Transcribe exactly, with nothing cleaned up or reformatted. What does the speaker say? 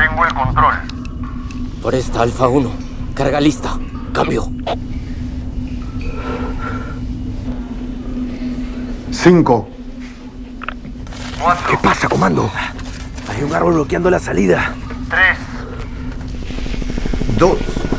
Tengo el control. Por esta, Alfa uno. Carga lista. Cambio. Cinco. Cuatro. ¿Qué pasa, comando? Hay un árbol bloqueando la salida. Tres. Dos.